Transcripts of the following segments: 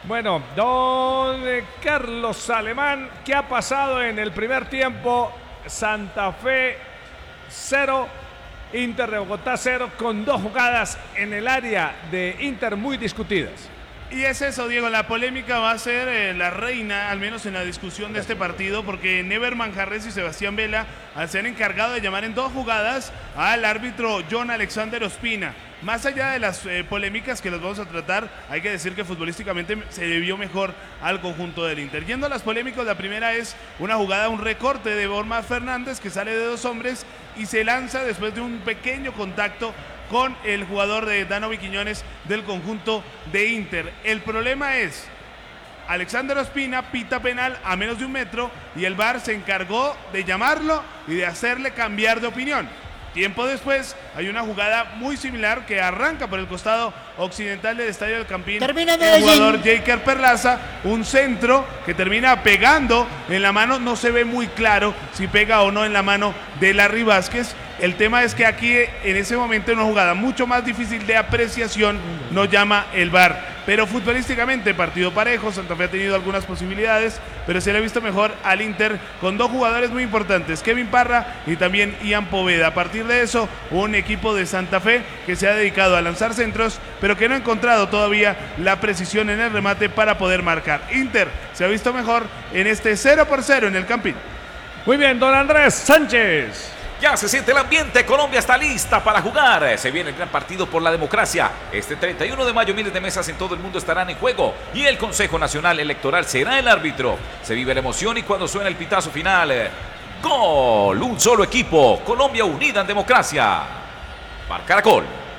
Bueno, don Carlos Alemán, ¿qué ha pasado en el primer tiempo? Santa Fe 0, Inter de Bogotá 0, con dos jugadas en el área de Inter muy discutidas. Y es eso, Diego, la polémica va a ser la reina, al menos en la discusión de este partido, porque Never Manjarres y Sebastián Vela, al ser encargado de llamar en dos jugadas al árbitro John Alexander Ospina. Más allá de las polémicas que las vamos a tratar, hay que decir que futbolísticamente se debió mejor al conjunto del Inter. Yendo a las polémicas, la primera es una jugada, un recorte de Borja Fernández que sale de dos hombres y se lanza después de un pequeño contacto con el jugador de Danovi Quiñones del conjunto de Inter. El problema es, Alexander Ospina pita penal a menos de un metro y el VAR se encargó de llamarlo y de hacerle cambiar de opinión. Tiempo después hay una jugada muy similar que arranca por el costado occidental del Estadio del Campín. El jugador Jaker Perlaza, un centro que termina pegando en la mano, no se ve muy claro si pega o no en la mano de Larry Vázquez. El tema es que aquí en ese momento en una jugada mucho más difícil de apreciación no llama el VAR. Pero futbolísticamente partido parejo, Santa Fe ha tenido algunas posibilidades, pero se le ha visto mejor al Inter con dos jugadores muy importantes, Kevin Parra y también Ian Poveda. A partir de eso, un equipo de Santa Fe que se ha dedicado a lanzar centros, pero que no ha encontrado todavía la precisión en el remate para poder marcar. Inter se ha visto mejor en este 0-0 en el Campín. Muy bien, don Andrés Sánchez. Ya se siente el ambiente, Colombia está lista para jugar. Se viene el gran partido por la democracia. Este 31 de mayo miles de mesas en todo el mundo estarán en juego y el Consejo Nacional Electoral será el árbitro. Se vive la emoción y cuando suena el pitazo final, ¡gol! Un solo equipo, Colombia unida en democracia. Para Caracol.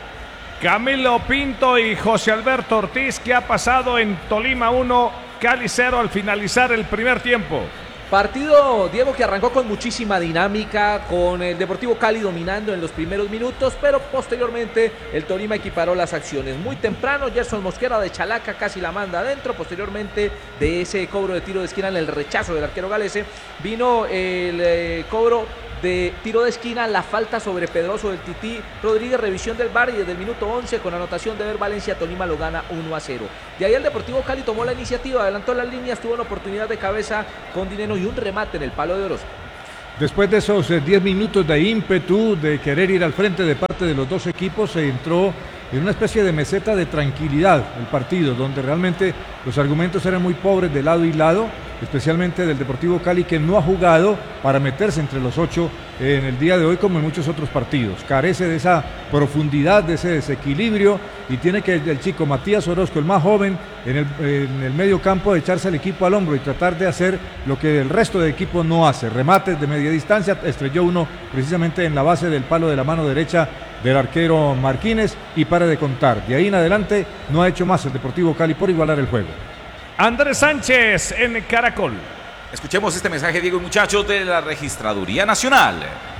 Camilo Pinto y José Alberto Ortiz, ¿qué ha pasado en Tolima 1, Cali 0 al finalizar el primer tiempo? Partido, Diego, que arrancó con muchísima dinámica, con el Deportivo Cali dominando en los primeros minutos, pero posteriormente el Tolima equiparó las acciones. Muy temprano, Gerson Mosquera de Chalaca casi la manda adentro. Posteriormente de ese cobro de tiro de esquina en el rechazo del arquero galese, vino el cobro de tiro de esquina, la falta sobre Pedroso del Tití Rodríguez, revisión del VAR y desde el minuto 11 con anotación de Ever Valencia, Tolima lo gana 1-0. De ahí el Deportivo Cali tomó la iniciativa, adelantó las líneas, tuvo una oportunidad de cabeza con Dineno y un remate en el palo de Orozco. Después de esos 10 minutos de ímpetu, de querer ir al frente de parte de los dos equipos, se entró en una especie de meseta de tranquilidad el partido, donde realmente los argumentos eran muy pobres de lado y lado, especialmente del Deportivo Cali, que no ha jugado para meterse entre los 8 en el día de hoy como en muchos otros partidos. Carece de esa profundidad, de ese desequilibrio, y tiene que el chico Matías Orozco, el más joven, en el medio campo, de echarse al equipo al hombro y tratar de hacer lo que el resto del equipo no hace. Remates de media distancia, estrelló uno precisamente en la base del palo de la mano derecha del arquero Marquínez y para de contar. De ahí en adelante no ha hecho más el Deportivo Cali por igualar el juego. Andrés Sánchez en Caracol. Escuchemos este mensaje, Diego y muchachos, de la Registraduría Nacional.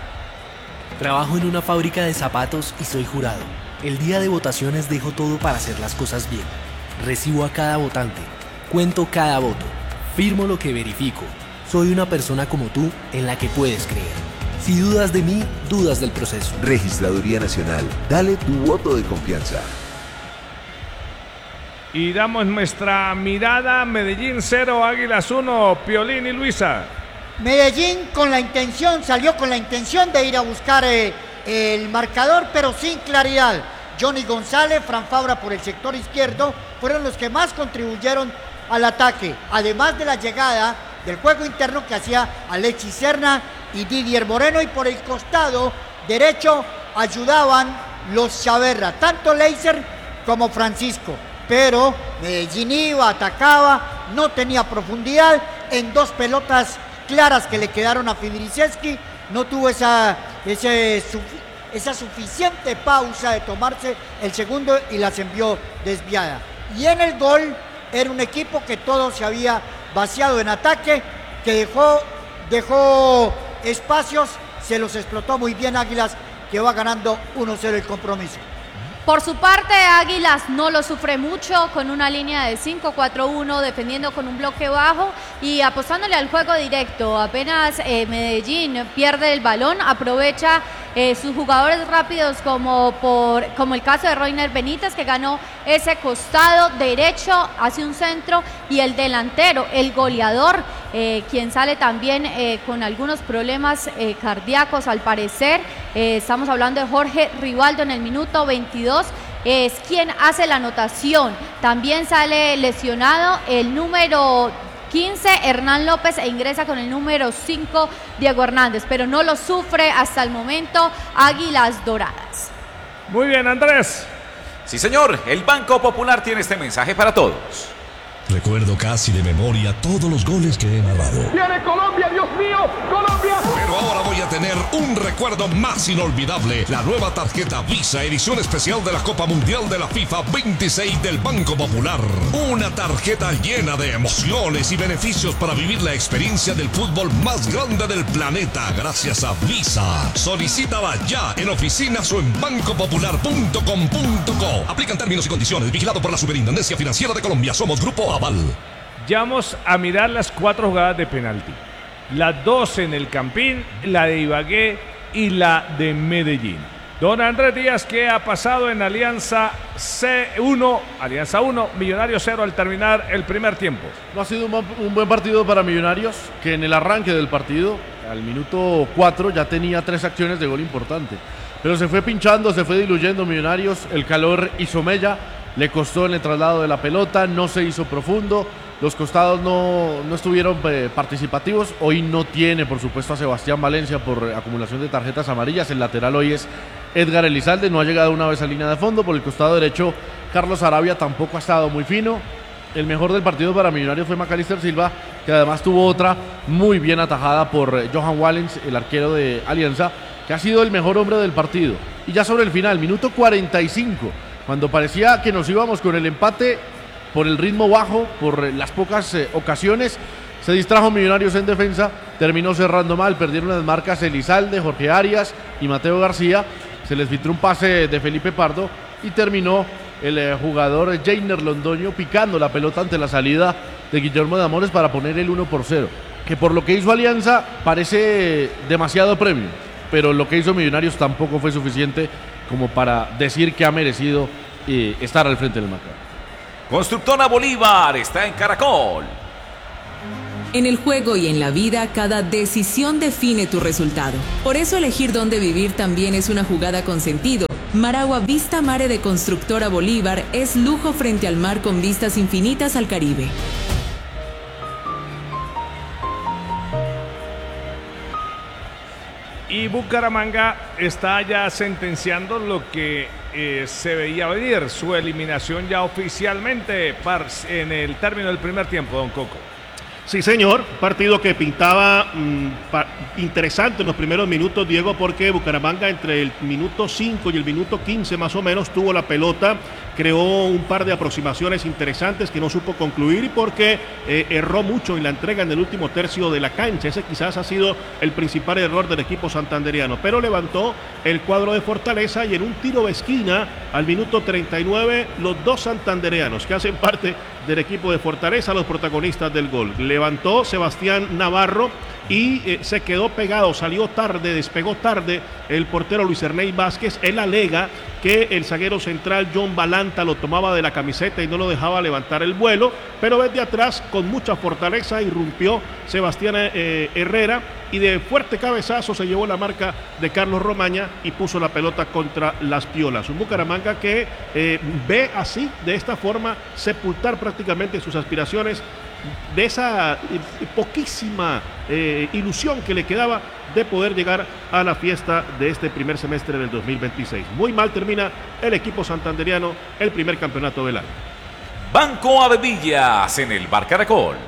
Trabajo en una fábrica de zapatos y soy jurado. El día de votaciones dejo todo para hacer las cosas bien. Recibo a cada votante, cuento cada voto, firmo lo que verifico. Soy una persona como tú en la que puedes creer. Si dudas de mí, dudas del proceso. Registraduría Nacional, dale tu voto de confianza. Y damos nuestra mirada, Medellín 0, Águilas 1, Piolín y Luisa. Medellín salió con la intención de ir a buscar el marcador, pero sin claridad. Johnny González, Fran Fabra por el sector izquierdo, fueron los que más contribuyeron al ataque, además de la llegada del juego interno que hacía Alexis Serna y Didier Moreno, y por el costado derecho ayudaban los Chaverra, tanto Leiser como Francisco. Pero Medellín iba, atacaba, no tenía profundidad, en dos pelotas claras que le quedaron a Fidriszewski, no tuvo esa suficiente pausa de tomarse el segundo y las envió desviada. Y en el gol era un equipo que todo se había vaciado en ataque, que dejó espacios, se los explotó muy bien Águilas, que va ganando 1-0 el compromiso. Por su parte, Águilas no lo sufre mucho, con una línea de 5-4-1, defendiendo con un bloque bajo y apostándole al juego directo. Apenas Medellín pierde el balón, aprovecha sus jugadores rápidos como el caso de Roiner Benítez, que ganó ese costado derecho hacia un centro, y el delantero, el goleador, quien sale también con algunos problemas cardíacos al parecer. Estamos hablando de Jorge Rivaldo en el minuto 22. Es quien hace la anotación. También sale lesionado el número 15, Hernán López, e ingresa con el número 5, Diego Hernández, pero no lo sufre hasta el momento Águilas Doradas. Muy bien, Andrés. Sí, señor, el Banco Popular tiene este mensaje para todos. Recuerdo casi de memoria todos los goles que he narrado. ¡Viene Colombia, Dios mío! ¡Colombia! Pero ahora voy a tener un recuerdo más inolvidable. La nueva tarjeta Visa, edición especial de la Copa Mundial de la FIFA 26 del Banco Popular. Una tarjeta llena de emociones y beneficios para vivir la experiencia del fútbol más grande del planeta gracias a Visa. Solicítala ya en oficinas o en bancopopular.com.co. Aplican términos y condiciones. Vigilado por la Superintendencia Financiera de Colombia. Somos Grupo Aval. Ya vamos a mirar las 4 jugadas de penalti. Las 2 en el Campín, la de Ibagué y la de Medellín. Don Andrés Díaz, ¿qué ha pasado en Alianza 1, Millonarios 0 al terminar el primer tiempo? No ha sido un buen partido para Millonarios, que en el arranque del partido, al minuto 4, ya tenía 3 acciones de gol importante. Pero se fue pinchando, se fue diluyendo Millonarios, el calor hizo mella, le costó en el traslado de la pelota, no se hizo profundo, los costados no estuvieron participativos. Hoy no tiene, por supuesto, a Sebastián Valencia por acumulación de tarjetas amarillas. El lateral hoy es Edgar Elizalde, no ha llegado una vez a línea de fondo. Por el costado derecho, Carlos Arabia tampoco ha estado muy fino. El mejor del partido para Millonarios fue Macalister Silva, que además tuvo otra muy bien atajada por Johan Wallens, el arquero de Alianza, que ha sido el mejor hombre del partido. Y ya sobre el final, minuto 45, cuando parecía que nos íbamos con el empate por el ritmo bajo, por las pocas ocasiones, se distrajo Millonarios en defensa, terminó cerrando mal, perdieron las marcas Elizalde, Jorge Arias y Mateo García, se les filtró un pase de Felipe Pardo y terminó el jugador Jainer Londoño picando la pelota ante la salida de Guillermo de Amores para poner el 1-0, que por lo que hizo Alianza parece demasiado premio, pero lo que hizo Millonarios tampoco fue suficiente como para decir que ha merecido estar al frente del marcador. Constructora Bolívar está en Caracol. En el juego y en la vida, cada decisión define tu resultado. Por eso elegir dónde vivir también es una jugada con sentido. Maragua Vista Mare de Constructora Bolívar es lujo frente al mar con vistas infinitas al Caribe. Y Bucaramanga está ya sentenciando lo que se veía venir, su eliminación ya oficialmente en el término del primer tiempo, don Coco. Sí, señor, partido que pintaba interesante en los primeros minutos, Diego, porque Bucaramanga entre el minuto 5 y el minuto 15 más o menos tuvo la pelota, creó un par de aproximaciones interesantes que no supo concluir y porque erró mucho en la entrega en el último tercio de la cancha. Ese quizás ha sido el principal error del equipo santanderiano, pero levantó el cuadro de Fortaleza y en un tiro de esquina al minuto 39 los dos santandereanos que hacen parte del equipo de Fortaleza, los protagonistas del gol. Levantó Sebastián Navarro y se quedó pegado, salió tarde, despegó tarde el portero Luis Ernei Vázquez. Él alega que el zaguero central John Balanta lo tomaba de la camiseta y no lo dejaba levantar el vuelo, pero desde atrás con mucha fortaleza irrumpió Sebastián Herrera y de fuerte cabezazo se llevó la marca de Carlos Romaña y puso la pelota contra las piolas. Un Bucaramanga que ve así, de esta forma, sepultar prácticamente sus aspiraciones de esa poquísima ilusión que le quedaba de poder llegar a la fiesta de este primer semestre del 2026. Muy mal termina el equipo santanderiano el primer campeonato del año. Banco Avevillas en el Bar Caracol.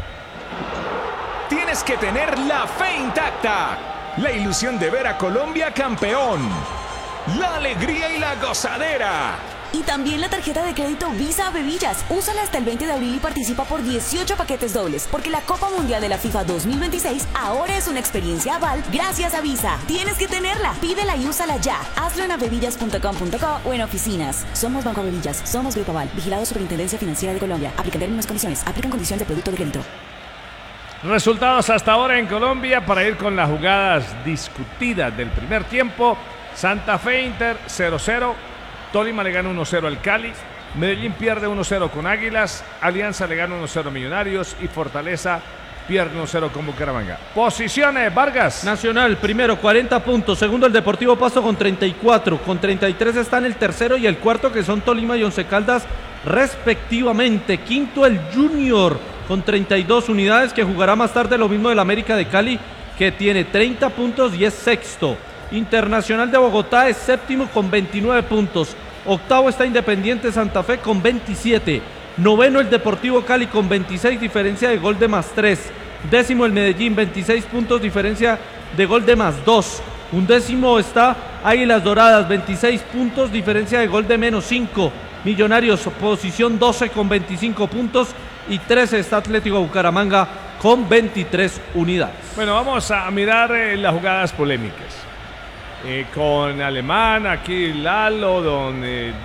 Tienes que tener la fe intacta, la ilusión de ver a Colombia campeón, la alegría y la gozadera. Y también la tarjeta de crédito Visa Avevillas. Úsala hasta el 20 de abril y participa por 18 paquetes dobles, porque la Copa Mundial de la FIFA 2026 ahora es una experiencia Aval gracias a Visa. Tienes que tenerla. Pídela y úsala ya. Hazlo en avevillas.com.co o en oficinas. Somos Banco Avevillas. Somos Grupo Aval. Vigilado Superintendencia Financiera de Colombia. Aplican términos y condiciones. Aplican condiciones de producto de crédito. Resultados hasta ahora en Colombia para ir con las jugadas discutidas del primer tiempo. Santa Fe Inter 0-0. Tolima le gana 1-0 al Cali. Medellín pierde 1-0 con Águilas. Alianza le gana 1-0 a Millonarios. Y Fortaleza pierde 1-0 con Bucaramanga. Posiciones, Vargas. Nacional, primero, 40 puntos. Segundo, el Deportivo Pasto con 34. Con 33 están el tercero y el cuarto, que son Tolima y Once Caldas, respectivamente. Quinto, el Junior, con 32 unidades, que jugará más tarde lo mismo del América de Cali, que tiene 30 puntos y es sexto. Internacional de Bogotá es séptimo con 29 puntos. Octavo está Independiente Santa Fe con 27. Noveno el Deportivo Cali con 26, diferencia de gol de +3. Décimo el Medellín, 26 puntos, diferencia de gol de +2. Undécimo está Águilas Doradas, 26 puntos, diferencia de gol de -5. Millonarios, posición 12 con 25 puntos. Y 13 está Atlético Bucaramanga con 23 unidades. Bueno, vamos a mirar las jugadas polémicas. Con Alemán, aquí Lalo, don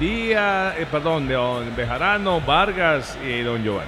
don Bejarano, Vargas y don Giovanni.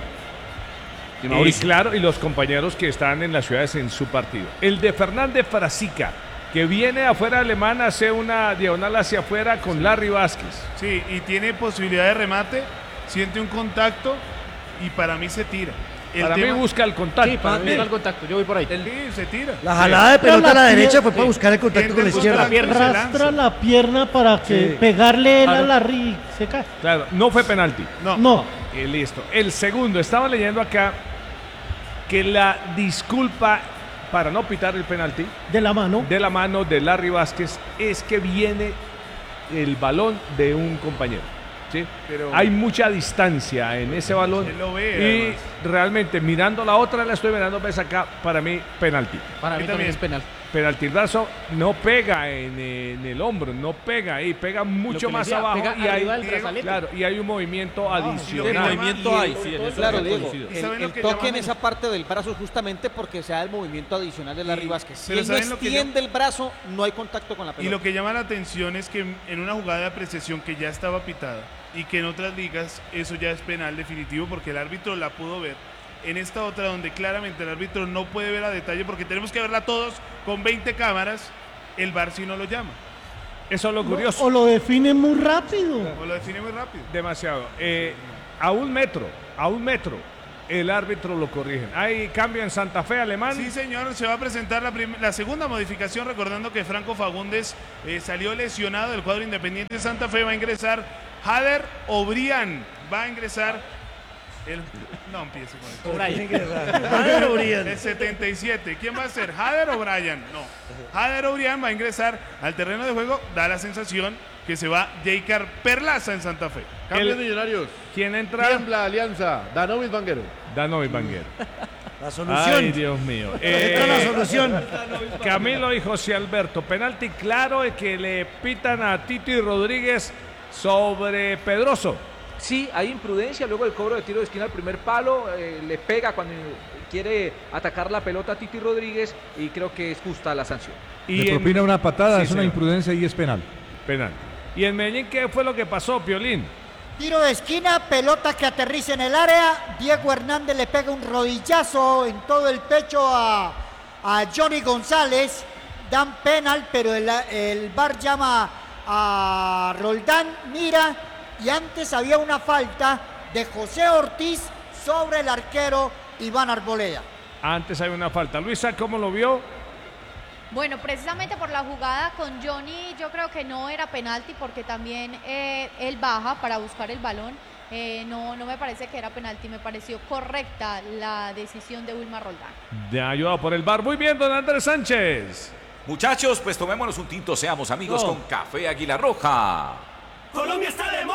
Y claro, y los compañeros que están en las ciudades en su partido. El de Fernández Frasica, que viene afuera Alemán, hace una diagonal hacia afuera con Larry Vázquez. Sí, y tiene posibilidad de remate, siente un contacto y para mí se tira. Para mí busca el contacto. Sí, para mí busca el contacto, yo voy por ahí. Sí, se tira. La jalada de pelota a la derecha fue para buscar el contacto con la izquierda. Arrastra la pierna para que pegarle a Larry se cae. Claro, no fue penalti. No. Listo. El segundo, estaba leyendo acá que la disculpa para no pitar el penalti de la mano de Larry Vázquez es que viene el balón de un compañero. ¿Sí? Pero hay mucha distancia en ese balón lo ve, y además. realmente mirando la otra, la estoy mirando, ves acá, para mí penalti. Para mí también es penal. Penalti, el brazo no pega en el hombro, no pega ahí, pega mucho más decía, abajo y hay un movimiento adicional. El movimiento hay, sí, en eso claro, sí Diego, coincido. el toque en esa parte del brazo es justamente porque se da el movimiento adicional de Larry Vázquez. Si él no extiende el brazo, no hay contacto con la pelota. Y lo que llama la atención es que en una jugada de apreciación que ya estaba pitada y que en otras ligas eso ya es penal definitivo porque el árbitro la pudo ver. En esta otra donde claramente el árbitro no puede ver a detalle porque tenemos que verla todos con 20 cámaras, el VAR sí no lo llama. Eso es lo curioso. O lo define muy rápido. Demasiado. A un metro, el árbitro lo corrige. Hay cambio en Santa Fe, Alemán. Sí, señor, se va a presentar la segunda modificación, recordando que Franco Fagundes salió lesionado del cuadro Independiente de Santa Fe. Va a ingresar Hader O'Brien. Va a ingresar no empiece con eso. Hader O'Brien. El 77. ¿Quién va a ser? ¿Hader o Bryan? No. Hader O'Brien va a ingresar al terreno de juego. Da la sensación que se va Jeicar Perlaza en Santa Fe. Cambio de Millonarios. ¿Quién entra? Tiembla Alianza. Danovis Vanguero. La solución. Ay, Dios mío. Entra la solución. Camilo y José Alberto. Penalti claro que le pitan a Titi Rodríguez sobre Pedroso. Sí, hay imprudencia, luego el cobro de tiro de esquina al primer palo, le pega cuando quiere atacar la pelota a Titi Rodríguez y creo que es justa la sanción. Le propina una patada, Sí, es una señor. imprudencia y es penal. Penal. ¿Y en Medellín qué fue lo que pasó, Piolín? Tiro de esquina, pelota que aterriza en el área. Diego Hernández le pega un rodillazo en todo el pecho a Johnny González. Dan penal, pero el VAR llama a Roldán, mira, y antes había una falta de José Ortiz sobre el arquero Iván Arboleda. Antes hay una falta. Luisa, ¿cómo lo vio? Bueno, precisamente por la jugada con Johnny, yo creo que no era penalti porque también él baja para buscar el balón. No me parece que era penalti, me pareció correcta la decisión de Wilmar Roldán. De ayuda por el VAR. Muy bien, don Andrés Sánchez. Muchachos, pues tomémonos un tinto, seamos amigos con Café Águila Roja. Colombia está de moda.